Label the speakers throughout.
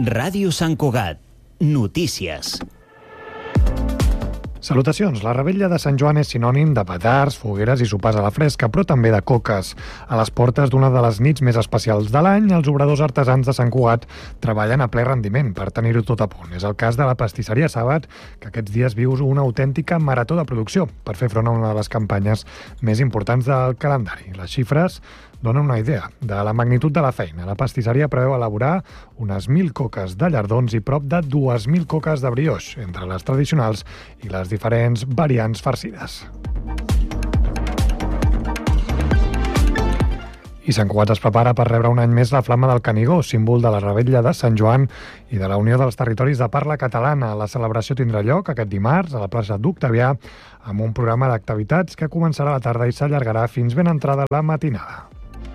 Speaker 1: Ràdio Sant Cugat. Notícies.
Speaker 2: Salutacions. La revetlla de Sant Joan és sinònim de petards, fogueres i sopars a la fresca, però també de coques. A les portes d'una de les nits més especials de l'any, els obradors artesans de Sant Cugat treballen a ple rendiment per tenir-ho tot a punt. És el cas de la pastisseria Sàbat, que aquests dies viu una autèntica marató de producció per fer front a una de les campanyes més importants del calendari. Les xifres donen una idea de la magnitud de la feina. La pastisseria preveu elaborar unes 1.000 coques de llardons i prop de 2.000 coques de brioix, entre les tradicionals i les diferents variants farcides. I Sant Cugat es prepara per rebre un any més la Flama del Canigó, símbol de la revetlla de Sant Joan i de la Unió dels Territoris de Parla Catalana. La celebració tindrà lloc aquest dimarts a la plaça d'Octavià amb un programa d'activitats que començarà a la tarda i s'allargarà fins ben entrada la matinada.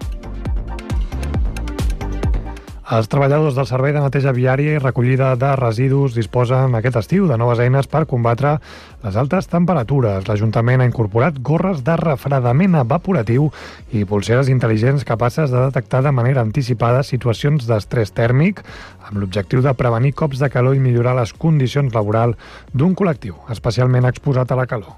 Speaker 2: Els treballadors del Servei de Neteja Viària i Recollida de Residus disposen aquest estiu de noves eines per combatre les altes temperatures. L'Ajuntament ha incorporat gorres de refredament evaporatiu i pulseres intel·ligents capaces de detectar de manera anticipada situacions d'estrès tèrmic amb l'objectiu de prevenir cops de calor i millorar les condicions laborals d'un col·lectiu especialment exposat a la calor.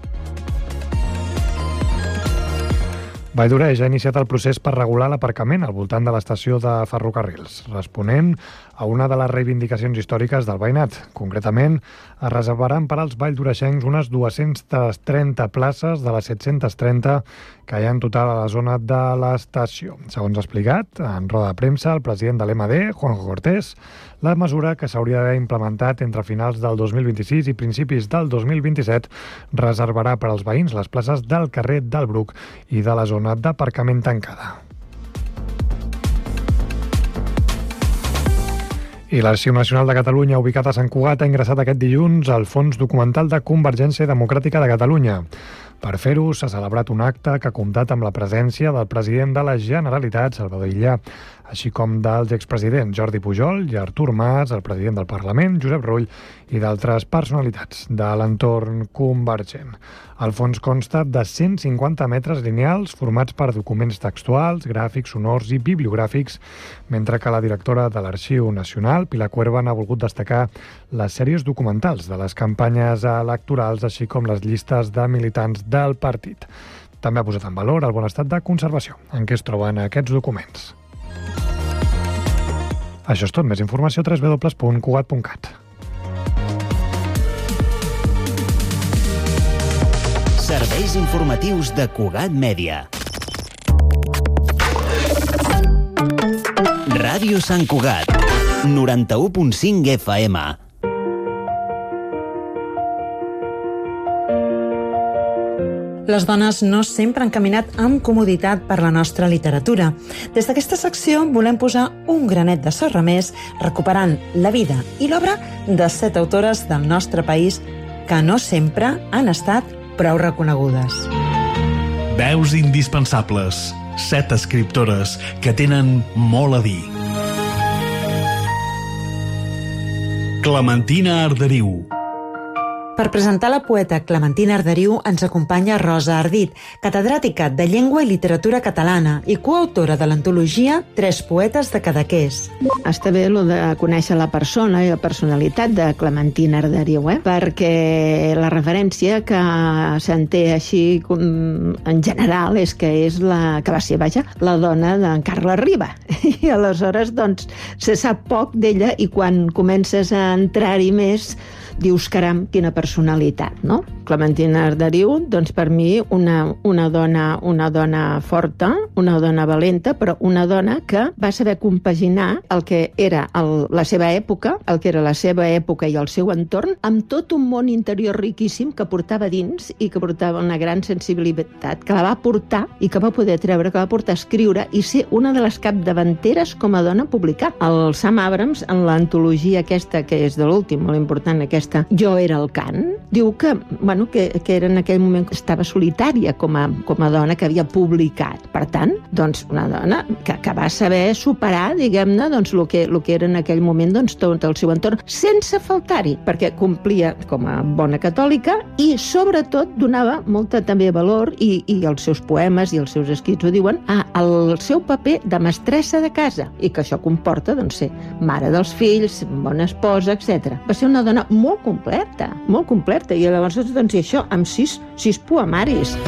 Speaker 2: Valldoreix ha iniciat el procés per regular l'aparcament al voltant de l'estació de ferrocarrils, responent a una de les reivindicacions històriques del veïnat. Concretament, es reservaran per als valldoreixencs unes 230 places de les 730 que hi ha en total a la zona de l'estació. Segons ha explicat, en roda de premsa, el president de l'MD, Juanjo Cortés, la mesura, que s'hauria d'haver implementat entre finals del 2026 i principis del 2027, reservarà per als veïns les places del carrer del Bruc i de la zona d'aparcament tancada. I l'Arxiu Nacional de Catalunya, ubicat a Sant Cugat, ha ingressat aquest dilluns al Fons Documental de Convergència Democràtica de Catalunya. Per fer-ho, s'ha celebrat un acte que ha comptat amb la presència del president de la Generalitat, Salvador Illa, així com dels expresidents Jordi Pujol i Artur Mas, el president del Parlament, Josep Rull, i d'altres personalitats de l'entorn convergent. El fons consta de 150 metres lineals formats per documents textuals, gràfics, sonors i bibliogràfics, mentre que la directora de l'Arxiu Nacional, Pilar Cuerva, ha volgut destacar les sèries documentals de les campanyes electorals, així com les llistes de militants del partit. També ha posat en valor el bon estat de conservació en què es troben aquests documents. Això és tot. Més informació a www.cugat.cat.
Speaker 1: Serveis informatius de Cugat Mèdia. Ràdio Sant Cugat, 91.5 FM.
Speaker 3: Les dones no sempre han caminat amb comoditat per la nostra literatura. Des d'aquesta secció volem posar un granet de sorra més, recuperant la vida i l'obra de 7 autores del nostre país que no sempre han estat prou reconegudes.
Speaker 4: Veus indispensables. 7 escriptores que tenen molt a dir. Clementina Arderiu.
Speaker 3: Per presentar la poeta Clementina Arderiu ens acompanya Rosa Ardit, catedràtica de Llengua i Literatura Catalana i coautora de l'antologia 3 poetes de Cadaqués.
Speaker 5: Està bé lo de conèixer la persona i la personalitat de Clementina Arderiu, perquè la referència que se'n té així en general és que és la que va ser, la dona d'en Carles Riba. I aleshores, doncs, se sap poc d'ella i quan comences a entrar-hi més dius, caram, quina personalitat, no? Clementina Arderiu, doncs per mi una dona forta, una dona valenta, però una dona que va saber compaginar el que era la seva època, el que era la seva època i el seu entorn, amb tot un món interior riquíssim que portava dins i que portava una gran sensibilitat, que la va portar i que va poder treure, que va portar a escriure i ser una de les capdavanteres com a dona a publicar. El Sam Abrams, en l'antologia aquesta, que és de l'últim, molt important, aquesta Jo era el cant, diu que, que era en aquell moment que estava solitària com a dona que havia publicat. Per tant, doncs, una dona que va saber superar, diguem-ne, doncs, el que era en aquell moment, doncs, tot el seu entorn, sense faltar-hi, perquè complia com a bona catòlica i, sobretot, donava molta també valor, i els seus poemes i els seus escrits ho diuen, al seu paper de mestressa de casa, i que això comporta, doncs, ser mare dels fills, bona esposa, etc. Va ser una dona molt completa, i llavors, doncs, i això, amb sis poemaris.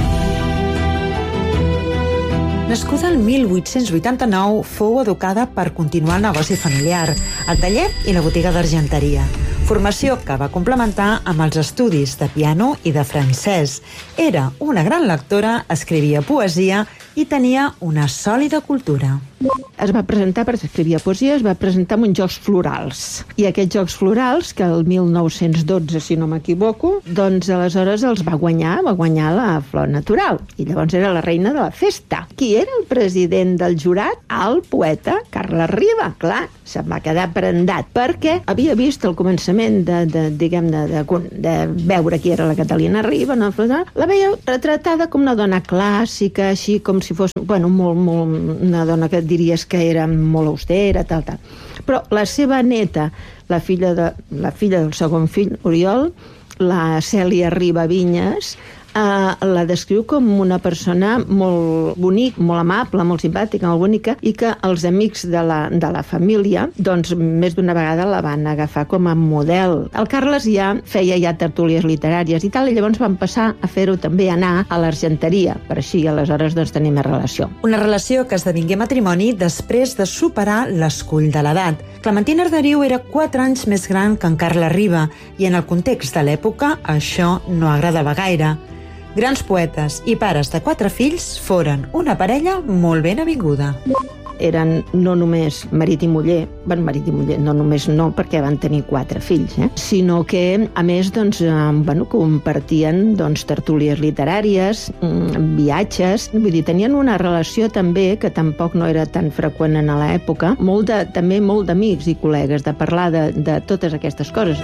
Speaker 3: Nascuda el 1889, fou educada per continuar el negoci familiar, el taller i la botiga d'argenteria. Formació que va complementar amb els estudis de piano i de francès. Era una gran lectora, escrivia poesia i tenia una sòlida cultura.
Speaker 5: Es va presentar, perquè escrivia poesia, es va presentar amb uns Jocs Florals. I aquests Jocs Florals, que el 1912, si no m'equivoco, doncs aleshores els va guanyar la Flor Natural. I llavors era la reina de la festa. Qui era el president del jurat? El poeta Carles Riba. Clar, se'n va quedar prendat, perquè havia vist al començament de veure qui era la Catalina Riba, no? La veia retratada com una dona clàssica, així com si fos, molt una dona que diries que era molt austera, tal. Però la seva neta, la filla del segon fill, Oriol, la Cèlia Riba Vinyes, la descriu com una persona molt bonic, molt amable, molt simpàtica, molt bonica, i que els amics de la família, doncs, més d'una vegada la van agafar com a model. El Carles feia tertúlies literàries i tal, i llavors van passar a fer-ho també anar a l'Argenteria, per així aleshores doncs tenir més relació.
Speaker 3: Una relació que esdevingué matrimoni després de superar l'escull de l'edat. Clementina Arderiu era 4 anys més gran que en Carles Riba, i en el context de l'època això no agradava gaire. Grans poetes i pares de 4 fills foren una parella molt ben avinguda.
Speaker 5: Eren no només marit i muller, no només no, perquè van tenir 4 fills, sinó que, a més, doncs, compartien tertúlies literàries, viatges, vull dir, tenien una relació també, que tampoc no era tan freqüent en l'època, també molt d'amics i col·legues, de parlar de totes aquestes coses.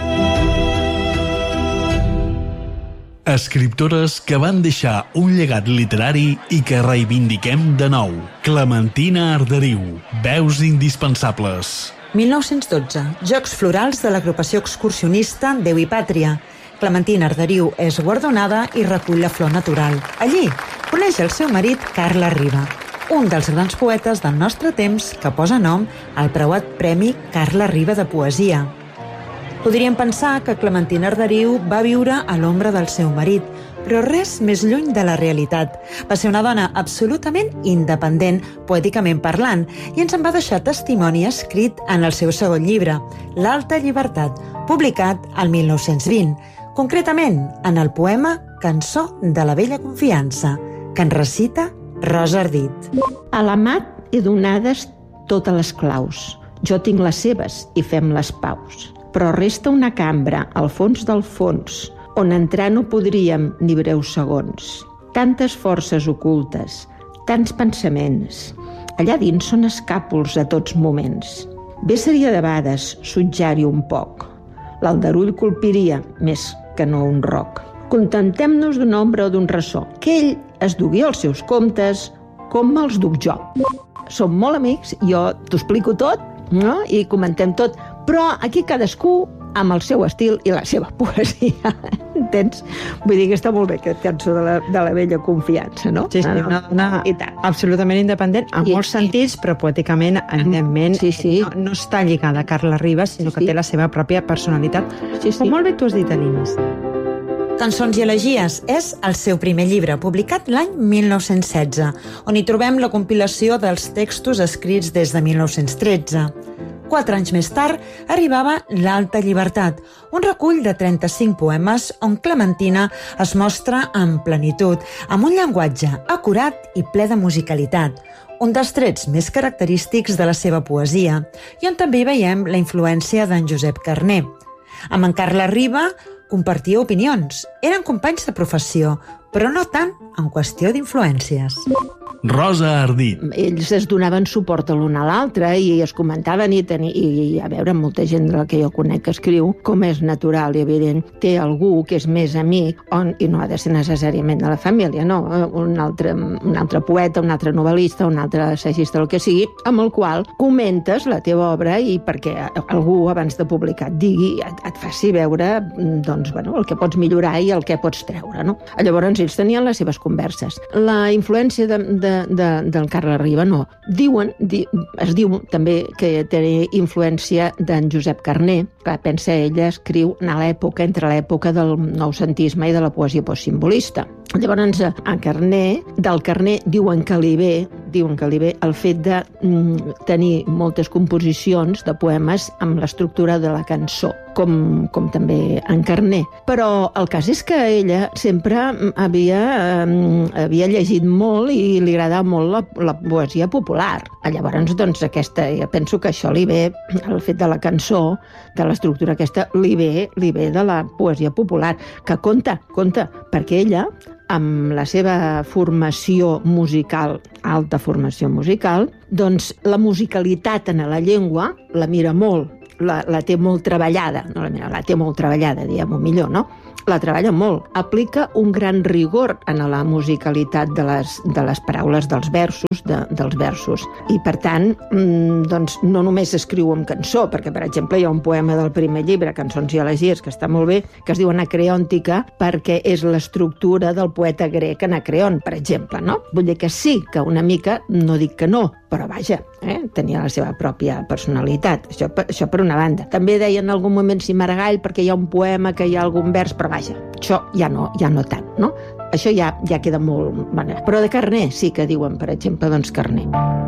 Speaker 4: Escriptores que van deixar un llegat literari i que reivindiquem de nou. Clementina Arderiu, veus indispensables.
Speaker 3: 1912, Jocs Florals de l'agrupació excursionista Déu i Pàtria. Clementina Arderiu és guardonada i recull la Flor Natural. Allí coneix el seu marit Carles Riba, un dels grans poetes del nostre temps que posa nom al preuat Premi Carles Riba de Poesia. Podríem pensar que Clementina Arderiu va viure a l'ombra del seu marit, però res més lluny de la realitat. Va ser una dona absolutament independent, poèticament parlant, i ens en va deixar testimoni escrit en el seu segon llibre, L'Alta Llibertat, publicat al 1920, concretament en el poema Cançó de la vella confiança, que en recita Rosa Ardit.
Speaker 5: A l'amat he donades totes les claus. Jo tinc les seves i fem les paus. Però resta una cambra, al fons del fons, on entrar no podríem ni breus segons. Tantes forces ocultes, tants pensaments. Allà dins són escàpols a tots moments. Bé seria de vegades sutjar-hi un poc. L'aldarull colpiria més que no un roc. Contentem-nos d'un ombra o d'un ressò, que ell es dugui els seus comptes com me'ls duc jo. Som molt amics, jo t'ho explico tot, no? I comentem tot, però aquí cadascú amb el seu estil i la seva poesia. Entens? Vull dir que està molt bé aquest cançó de la vella confiança, no?
Speaker 6: Sí, una dona absolutament independent, en molts sentits, però poèticament, evidentment, no està lligada a Carles Riba, sinó que té la seva pròpia personalitat. Com molt bé tu has dit a l'inici.
Speaker 3: Cançons i elegies és el seu primer llibre, publicat l'any 1916, on hi trobem la compilació dels textos escrits des de 1913. 4 anys més tard arribava L'Alta Llibertat, un recull de 35 poemes on Clementina es mostra en plenitud, amb un llenguatge acurat i ple de musicalitat, un dels trets més característics de la seva poesia, i on també veiem la influència d'en Josep Carner. Amb en Carles Riba compartia opinions, eren companys de professió, però no tant en qüestió d'influències.
Speaker 4: Rosa Ardit.
Speaker 5: Ells es donaven suport a l'un a l'altre i es comentaven i a veure, molta gent de la que jo conec que escriu, com és natural i evident, té algú que és més amic, i no ha de ser necessàriament de la família, no, un altre poeta, un altre novel·lista, un altre assagista, el que sigui, amb el qual comentes la teva obra i perquè algú abans de publicar et digui, et faci veure doncs, bueno, el que pots millorar i el que pots treure, no? Llavors ells tenien les seves converses. La influència del Carles Riba, no. Es diu també que té influència d'en Josep Carner, que pensa ella escriu entre l'època del noucentisme i de la poesia postsimbolista. Llavors, del Carner diuen que li ve el fet de tenir moltes composicions de poemes amb l'estructura de la cançó, com també en Carner. Però el cas és que ella sempre havia llegit molt i li agradava molt la poesia popular. Llavors, doncs, jo penso que això li ve, el fet de la cançó, de l'estructura aquesta, li ve de la poesia popular, que compta, perquè ella, amb la seva formació musical, alta formació musical, doncs la musicalitat en la llengua la mira molt, la té molt treballada, la té molt treballada, diguem-ho millor, no? La treballa molt. Aplica un gran rigor en la musicalitat de les paraules dels versos. I, per tant, doncs, no només escriu amb cançó, perquè, per exemple, hi ha un poema del primer llibre, Cançons i elegies, que està molt bé, que es diu Anacreòntica, perquè és l'estructura del poeta grec Anacreon, per exemple, no? Vull dir que sí, que una mica, no dic que no, però vaja, tenia la seva pròpia personalitat. Això per una banda. També deia en algun moment Maragall, perquè hi ha un poema, que hi ha algun vers, però vaja, això ja no tant, no? Això ja queda molt... Bueno, però de Carner sí que diuen, per exemple, doncs Carner.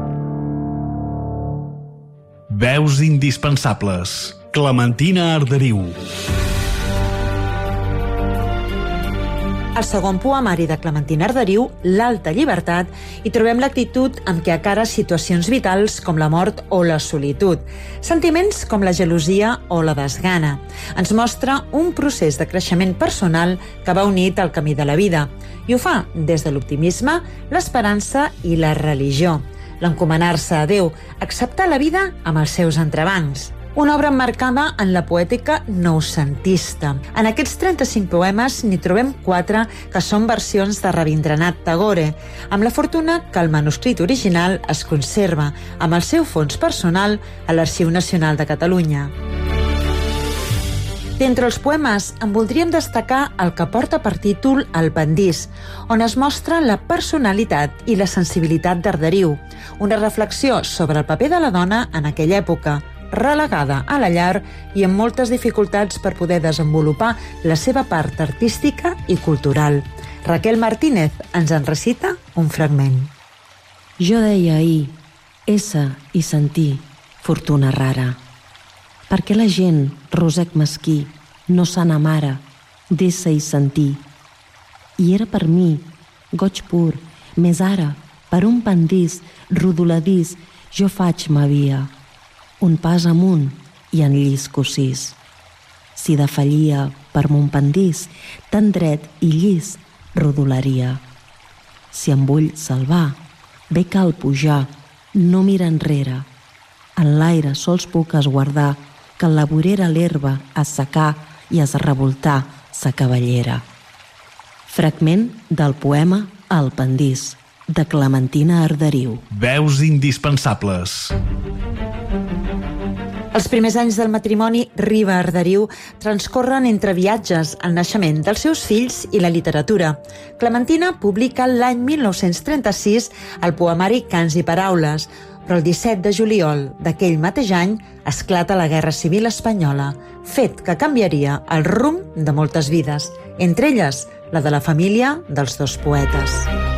Speaker 4: Veus indispensables. Clementina Arderiu.
Speaker 3: Al segon poemari de Clementina Arderiu, L'alta llibertat, hi trobem l'actitud amb què acara situacions vitals com la mort o la solitud, sentiments com la gelosia o la desgana. Ens mostra un procés de creixement personal que va unit al camí de la vida, i ho fa des de l'optimisme, l'esperança i la religió. L'encomanar-se a Déu, acceptar la vida amb els seus entrebancs. Una obra emmarcada en la poètica noucentista. En aquests 35 poemes n'hi trobem 4 que són versions de Rabindranath Tagore, amb la fortuna que el manuscrit original es conserva, amb el seu fons personal, a l'Arxiu Nacional de Catalunya. D'entre els poemes en voldríem destacar el que porta per títol El Pendís, on es mostra la personalitat i la sensibilitat d'Arderiu, una reflexió sobre el paper de la dona en aquella època, relegada a la llar i amb moltes dificultats per poder desenvolupar la seva part artística i cultural. Raquel Martínez ens en recita un fragment.
Speaker 7: Jo deia ahir, ésser i sentir, fortuna rara. Perquè la gent, rosec mesquí, no s'enamara d'ésser i sentir. I era per mi, goig pur, més ara, per un pendís rodoladís, jo faig ma via. Un pas amunt i en llisco 6. Si defallia per mon pendís, tan dret i llis rodolaria. Si em vull salvar, bé cal pujar, no mira enrere. En l'aire sols puc esguardar que en la vorera l'herba es secar i es revoltar sa cavallera. Fragment del poema El Pendís, de Clementina Arderiu.
Speaker 4: Veus indispensables.
Speaker 3: Els primers anys del matrimoni Riba-Arderiu transcorren entre viatges, el naixement dels seus fills i la literatura. Clementina publica l'any 1936 el poemari Cants i Paraules, però el 17 de juliol d'aquell mateix any esclata la Guerra Civil Espanyola, fet que canviaria el rumb de moltes vides, entre elles la de la família dels dos poetes.